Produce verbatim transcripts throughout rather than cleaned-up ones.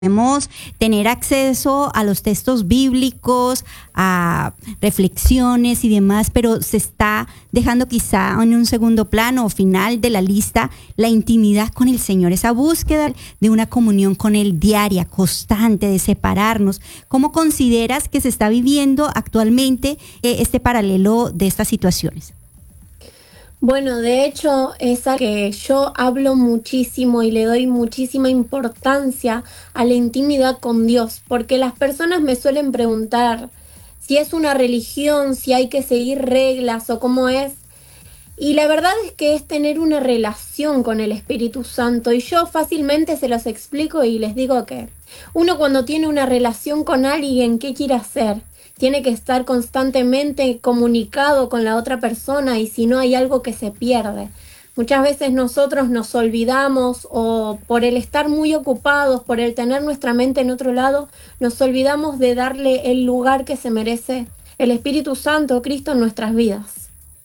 Podemos tener acceso a los textos bíblicos, a reflexiones y demás, pero se está dejando quizá en un segundo plano o final de la lista la intimidad con el Señor, esa búsqueda de una comunión con Él diaria, constante, de separarnos. ¿Cómo consideras que se está viviendo actualmente eh, este paralelo de estas situaciones? Bueno, de hecho, es algo que yo hablo muchísimo y le doy muchísima importancia a la intimidad con Dios, porque las personas me suelen preguntar si es una religión, si hay que seguir reglas o cómo es. Y la verdad es que es tener una relación con el Espíritu Santo. Y yo fácilmente se los explico y les digo que uno cuando tiene una relación con alguien, ¿qué quiere hacer? Tiene que estar constantemente comunicado con la otra persona y si no hay algo que se pierde. Muchas veces nosotros nos olvidamos o por el estar muy ocupados, por el tener nuestra mente en otro lado, nos olvidamos de darle el lugar que se merece el Espíritu Santo, Cristo en nuestras vidas.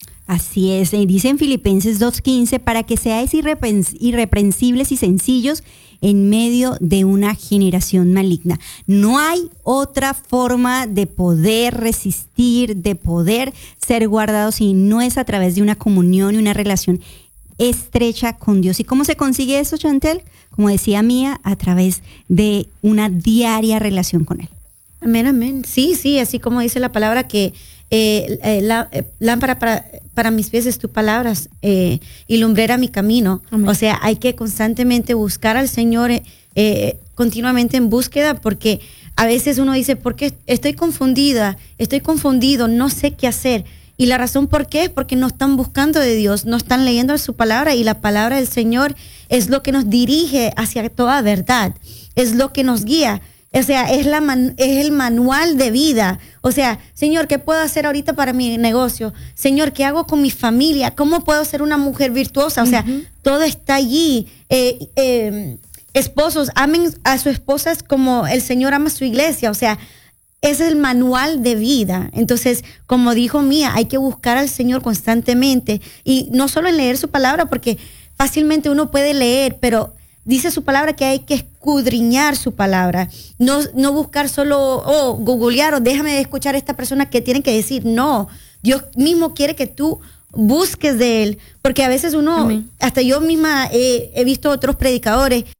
Así es, dice en Filipenses dos quince, para que seáis irrepren- irreprensibles y sencillos en medio de una generación maligna. No hay otra forma de poder resistir, de poder ser guardados, si no es a través de una comunión y una relación estrecha con Dios. ¿Y cómo se consigue eso, Chantel? Como decía Mía, a través de una diaria relación con Él. Amén, amén. Sí, sí, así como dice la palabra que eh, eh, la, eh, lámpara para, para mis pies es tu palabras eh, y lumbrera mi camino. Amén. O sea, hay que constantemente buscar al Señor eh, eh, continuamente en búsqueda, porque a veces uno dice, ¿por qué estoy confundida? Estoy confundido, no sé qué hacer. Y la razón por qué es porque no están buscando de Dios, no están leyendo su palabra, y la palabra del Señor es lo que nos dirige hacia toda verdad, es lo que nos guía. O sea, es, la man, es el manual de vida. O sea, Señor, ¿qué puedo hacer ahorita para mi negocio? Señor, ¿qué hago con mi familia? ¿Cómo puedo ser una mujer virtuosa? O sea, uh-huh. Todo está allí. Eh, eh, esposos, amen a sus esposas como el Señor ama a su iglesia. O sea, es el manual de vida. Entonces, como dijo Mía, hay que buscar al Señor constantemente. Y no solo en leer su palabra, porque fácilmente uno puede leer, pero dice su palabra que hay que escudriñar su palabra, no, no buscar solo, oh, googlear o déjame escuchar a esta persona que tienen que decir. No, Dios mismo quiere que tú busques de Él, porque a veces uno, Amén. Hasta yo misma he, he visto otros predicadores